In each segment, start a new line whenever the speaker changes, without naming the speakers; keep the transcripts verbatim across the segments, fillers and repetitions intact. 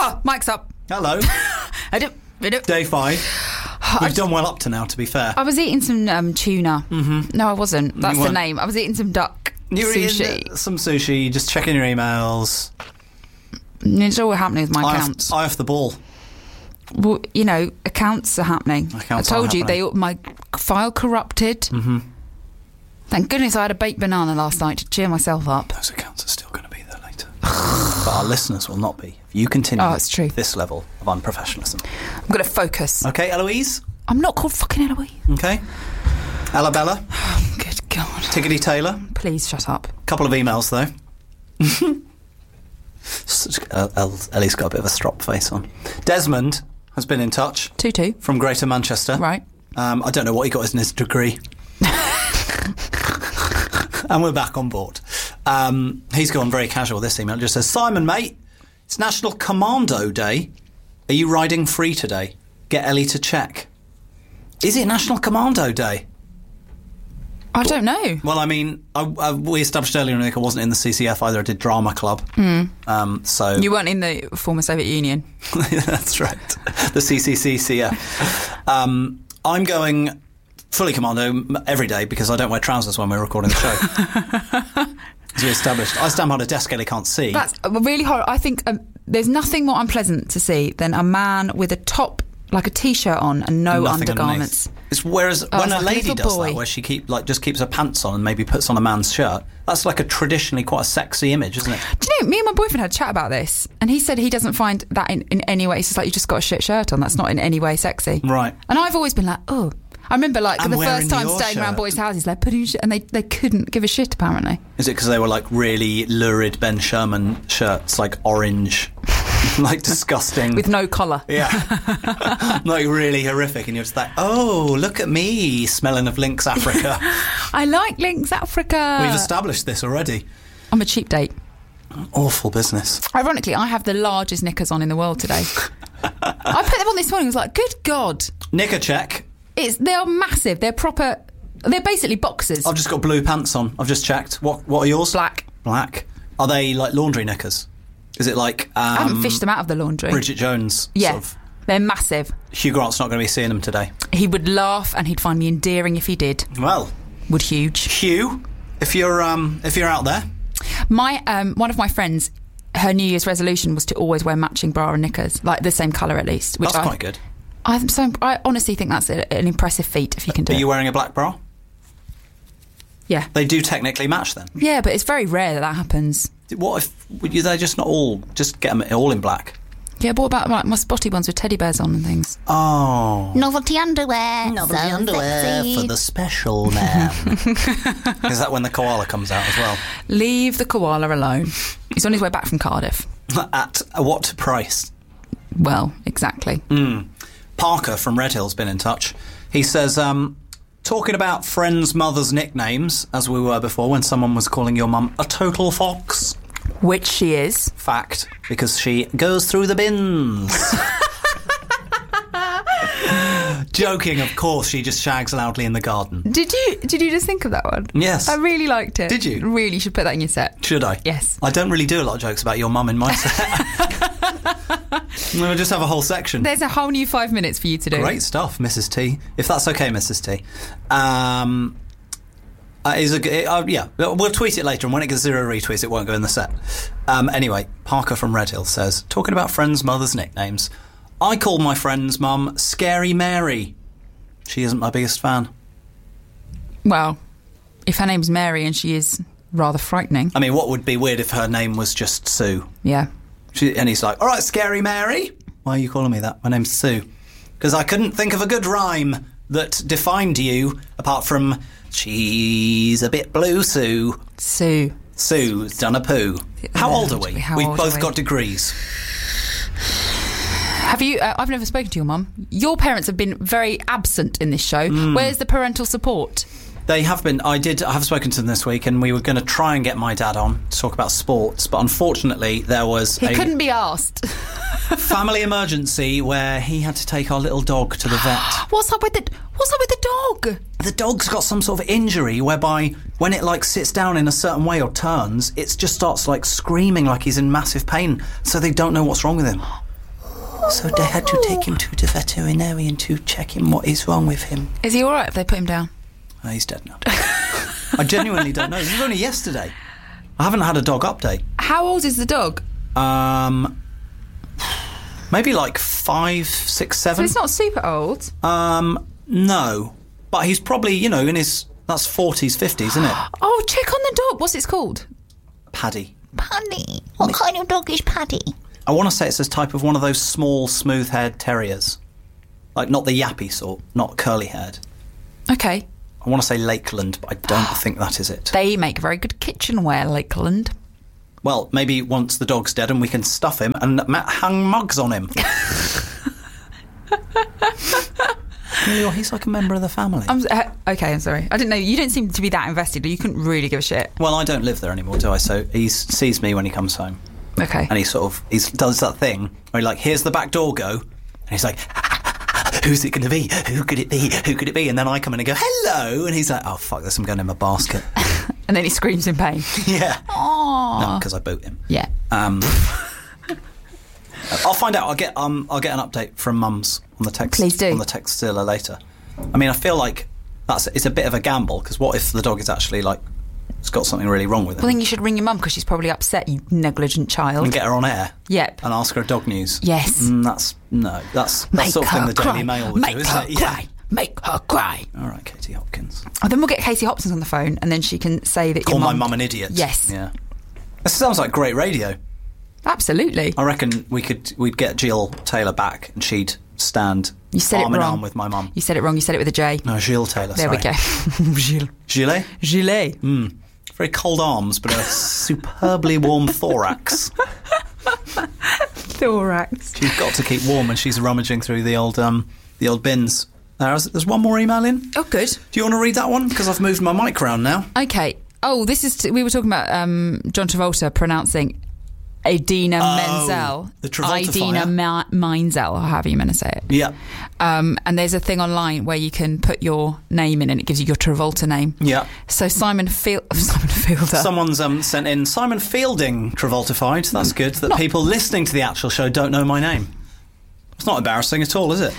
Oh, mic's up.
Hello.
I do. I do.
Day five. We've done well up to now, to be fair.
I was eating some um, tuna. Mm-hmm. No, I wasn't. That's the name. I was eating some duck
you were
sushi.
Eating some sushi, just checking your emails.
It's all happening with my
eye
accounts.
Off, eye off the ball.
Well, you know, accounts are happening.
Accounts
I told
are
you, they my file corrupted.
Mm-hmm.
Thank goodness I had a baked banana last night to cheer myself up.
Those accounts are still going to be there later. But our listeners will not be. If you continue
oh, it's true.
this level of unprofessionalism.
I'm going to focus.
Okay, Eloise?
I'm not called fucking Eloise.
Okay. Alabella?
Oh, good God.
Tiggity Taylor?
Please shut up.
Couple of emails, though. Ellie's got a bit of a strop face on. Desmond has been in touch.
two two.
From Greater Manchester.
Right.
Um, I don't know what he got in his degree. And we're back on board. Um, he's gone very casual, this email. It just says, Simon, mate, it's National Commando Day. Are you riding free today? Get Ellie to check. Is it National Commando Day?
I don't know.
Well, I mean, I, I, we established earlier in the week I wasn't in the C C F either. I did drama club. Mm. Um, so
you weren't in the former Soviet Union.
That's right. The C C C C F. Um, I'm going fully commando every day because I don't wear trousers when we're recording the show. As we established, I stand behind a desk Ellie can't see.
That's really horrible. I think um, there's nothing more unpleasant to see than a man with a top, like a t-shirt on, and no
Nothing
undergarments.
Underneath. It's whereas
oh,
when a
like
lady
a
does
boy.
that, where she keep like just keeps her pants on and maybe puts on a man's shirt, that's like a traditionally quite a sexy image, isn't it?
Do you know, me and my boyfriend had a chat about this, and he said he doesn't find that in, in any way. It's just like, you just got a shit shirt on. That's not in any way sexy.
Right.
And I've always been like, oh. I remember, like,
I'm
the
wearing
first time
your
staying
shirt.
around boys' houses, like, putting shit, and they, they couldn't give a shit, apparently.
Is it because they were like really lurid Ben Sherman shirts, like orange, like disgusting,
with no collar?
Yeah, like really horrific, and you're just like, oh, look at me smelling of Lynx Africa.
I like Lynx Africa.
We've established this already.
I'm a cheap date.
Awful business.
Ironically, I have the largest knickers on in the world today. I put them on this morning. I was like, good God.
Knicker check.
It's they are massive. They're proper. They're basically boxers.
I've just got blue pants on. I've just checked. What What are yours?
Black.
Black. Are they like laundry knickers? Is it like? Um,
I haven't fished them out of the laundry.
Bridget Jones.
Yeah,
Sort of.
They're massive.
Hugh Grant's not going to be seeing them today.
He would laugh and he'd find me endearing if he did.
Well,
would huge.
Hugh, if you're um if you're out there,
my um one of my friends, her New Year's resolution was to always wear matching bra and knickers, like the same colour at least. Which
that's
I,
quite good.
I'm so. I honestly think that's a, an impressive feat if you can do
it. Are you
it.
wearing a black bra?
Yeah.
They do technically match then.
Yeah, but it's very rare that that happens.
What if would you, they're just not all, just get them all in black?
Yeah, but what about like my spotty ones with teddy bears on and things?
Oh.
Novelty underwear.
Novelty
so
underwear
sexy.
for the special man. Is that when the koala comes out as well?
Leave the koala alone. He's on his way back from Cardiff.
At what price?
Well, exactly.
Mm. Parker from Red Hill's been in touch. He says, um, talking about friends' mothers' nicknames, as we were before, when someone was calling your mum a total fox.
Which she is.
Fact, because she goes through the bins. Joking, of course, she just shags loudly in the garden.
Did you Did you just think of that one?
Yes.
I really liked it.
Did you?
Really should put that in your set.
Should I?
Yes.
I don't really do a lot of jokes about your mum in my set. We'll just have a whole section.
There's a whole new five minutes for you to do.
Great stuff, Missus T. If that's okay, Missus T. Um, uh, is a, uh, yeah, we'll tweet it later, and when it gets zero retweets, it won't go in the set. Um, anyway, Parker from Red Hill says, talking about friends' mothers' nicknames, I call my friend's mum Scary Mary. She isn't my biggest fan.
Well, if her name's Mary and she is rather frightening.
I mean, what would be weird if her name was just Sue?
Yeah.
She, and he's like, all right, Scary Mary. Why are you calling me that? My name's Sue. Because I couldn't think of a good rhyme that defined you, apart from, she's a bit blue, Sue.
Sue.
Sue's done a poo. How old are we?
How
We've
old
both
are we?
got degrees.
Have you... Uh, I've never spoken to your mum. Your parents have been very absent in this show. Mm. Where's the parental support?
They have been. I did. I have spoken to them this week, and we were going to try and get my dad on to talk about sports, but unfortunately, there was
he
a
couldn't be asked.
family emergency where he had to take our little dog to the vet.
What's up with the What's up with the dog?
The dog's got some sort of injury whereby when it like sits down in a certain way or turns, it just starts like screaming like he's in massive pain. So they don't know what's wrong with him. So they had to take him to the veterinarian to check him what is wrong with him.
Is he all right if they put him down?
Oh, he's dead now. I genuinely don't know. This was only yesterday. I haven't had a dog update.
How old is the dog?
Um, maybe like five, six,
So
seven.
it's not super old.
Um, no, but he's probably, you know, in his that's forties, fifties, isn't it?
Oh, check on the dog. What's it called?
Paddy.
Paddy. What kind of dog is Paddy?
I want to say it's this type of one of those small, smooth-haired terriers, like not the yappy sort, not curly-haired.
Okay.
I want to say Lakeland, but I don't think that is it.
They make very good kitchenware, Lakeland.
Well, maybe once the dog's dead and we can stuff him and ma- hang mugs on him. Really, he's like a member of the family.
I'm, uh, okay, I'm sorry. I didn't know. You didn't seem to be that invested. Or you couldn't really give a shit.
Well, I don't live there anymore, do I? So he sees me when he comes home.
Okay.
And he sort of he does that thing where he like, here's the back door, go. And he's like, who's it going to be? Who could it be? Who could it be? And then I come in and go, hello. And he's like, oh, fuck this, I'm going in my basket.
And then he screams in pain.
Yeah.
Aww.
No, because I boot him.
Yeah.
Um, I'll find out. I'll get um, I'll get an update from Mums on the text.
Please do.
On the Textilla later. I mean, I feel like that's it's a bit of a gamble because what if the dog is actually like it's got something really wrong with it?
Well, then you should ring your mum because she's probably upset, you negligent child.
And get her on air.
Yep.
And ask her dog news.
Yes.
Mm, that's no. That's
Make
that's sort of thing
her
the Daily
cry.
Mail would
Make
do, isn't
her
it?
cry. Make her cry.
All right, Katie Hopkins.
Oh, then we'll get Katie Hopkins on the phone, and then she can say that
Call
your
my
mum...
mum an idiot.
Yes.
Yeah. This sounds like great radio.
Absolutely.
I reckon we could we'd get Jill Taylor back and she'd stand
You said
arm
it
in
wrong.
arm with my mum.
You said it wrong. You said it with a J.
No, Jill Taylor.
There
sorry.
we go. Gilles.
Gilet?
Gilet.
Mm. Very cold arms, but a superbly warm thorax.
Thorax.
She's got to keep warm when she's rummaging through the old um the old bins. There's, there's one more email in.
Oh, good.
Do you want to read that one? Because I've moved my mic around now.
Okay. Oh, this is... T- we were talking about um, John Travolta pronouncing Idina
Oh,
Menzel.
the Travolta
Idina
fire.
Ma- Menzel, or however you meant to say it.
Yeah.
Um, and there's a thing online where you can put your name in and it gives you your Travolta name.
Yeah.
So Simon Field, Simon Fielder.
Someone's um, sent in Simon Fielding Travoltified. That's good. That
Not-
people listening to the actual show don't know my name. It's not embarrassing at all, is it?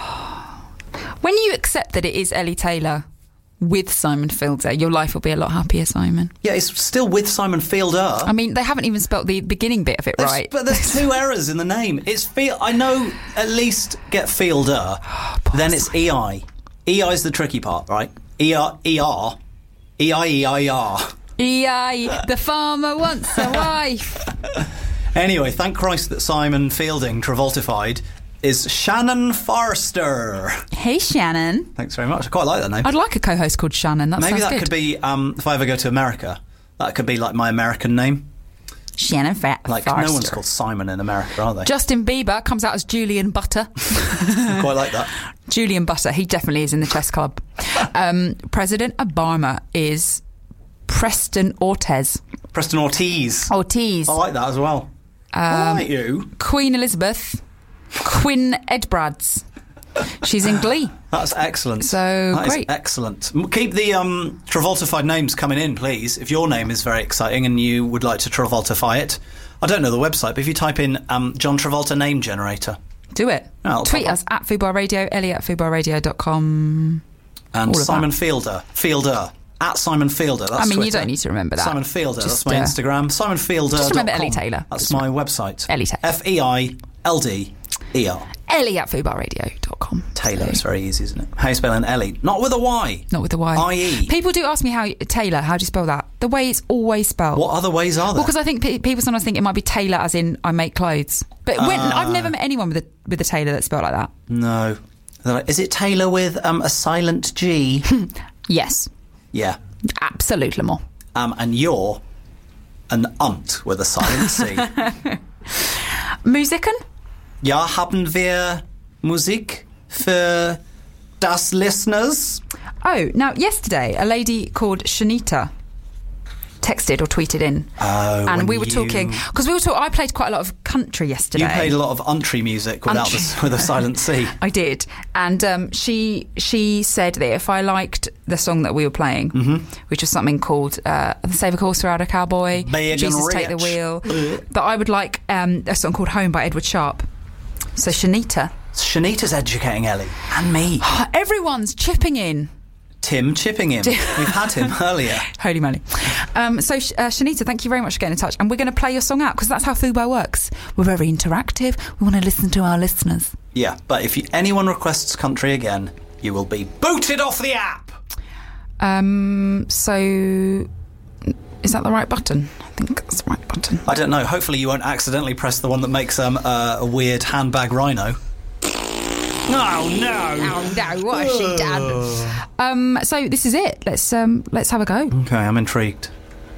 When you accept that it is Ellie Taylor with Simon Fielder, your life will be a lot happier, Simon.
Yeah, it's still with Simon Fielder.
I mean, they haven't even spelt the beginning bit of it
There's-
right.
But there's two errors in the name. It's Field. I know at least get Fielder. Then it's E I. E I is the tricky part, right? E R E R E I E I E R.
E I, the farmer wants a wife.
Anyway, thank Christ that Simon Fielding Travoltified is Shannon Forster.
Hey, Shannon.
Thanks very much. I quite like that name.
I'd like a co-host called Shannon. That
Maybe
sounds
that
good.
could be um, if I ever go to America. That could be like my American name.
Shannon Fat.
Like
Forster.
no one's called Simon in America, are they?
Justin Bieber comes out as Julian Butter.
I quite like that.
Julian Butter. He definitely is in the chess club. Um, President Obama is Preston Ortiz.
Preston Ortiz.
Ortiz.
I like that as well.
Um,
I like you.
Queen Elizabeth. Quinn Edbrads. She's in Glee.
That's excellent.
So,
That is
great.
excellent. M- Keep the um, Travoltified names coming in, please. If your name is very exciting and you would like to Travoltify it, I don't know the website, but if you type in um, John Travolta name generator,
Do it.
Oh, I'll
Tweet
pop
us at Fubar Radio, Ellie at fubar radio dot com.
and
All of
Simon
that.
Fielder, Fielder at Simon Fielder. That's
I mean, you
Twitter.
don't need to remember that.
Simon Fielder.
Just,
that's my
uh,
Instagram. Simon Fielder.
just remember Ellie Taylor.
That's
Just
my website.
Ellie Taylor.
F E I L D E R.
Ellie at fubar radio dot com.
Taylor.
So-
It's very easy, isn't it? How you spelling Ellie? Not with a Y.
Not with the Y.
I E.
People do ask me how Taylor. How do you spell that? The way it's always spelled.
What other ways are there?
Well, because I think pe- people sometimes think it might be Taylor, as in I make clothes. But when,
Ah.
I've never met anyone with a with a Taylor that's spelled like that.
No. They're like, is it Taylor with um, a silent G?
Yes,
Yeah.
absolutely more.
Um, and you're an unt with a silent C.
Musiken?
Ja, haben wir Musik für das Listeners?
Oh, now yesterday a lady called Shanita texted or tweeted in,
Oh,
and
when
we were
you-
talking because we were talking. I played quite a lot of country yesterday.
You played a lot of untry music without
Untry.
the, with a silent C.
I did, and um, she she said that if I liked the song that we were playing,
Mm-hmm.
which was something called uh, "Save a Course Without a Cowboy,"
Big and
Jesus Take the
Rich.
Wheel, that I would like um, a song called "Home" by Edward Sharpe. So Shanita.
Shanita's educating Ellie and me.
Everyone's chipping in.
Tim chipping in. We've had him earlier.
Holy moly. Um, so, uh, Shanita, thank you very much for getting in touch. And we're going to play your song out because that's how Fubo works. We're very interactive. We want to listen to our listeners.
Yeah, but if you, anyone requests country again, you will be booted off the app.
Um, so, is that the right button? I think that's the right button.
I don't know. Hopefully you won't accidentally press the one that makes um, uh, a weird handbag rhino. Oh no!
Oh no! What has she done? Um, so this is it. Let's um, let's have a go.
Okay, I'm intrigued.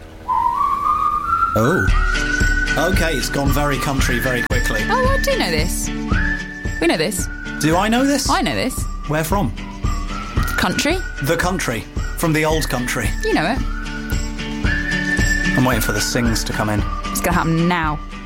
Oh, okay. It's gone very country very quickly.
Oh, I do know this. We know this.
Do I know this?
I know this.
Where from?
Country.
The country. From the old country.
You know it.
I'm waiting for the sings to come in.
It's going to happen now.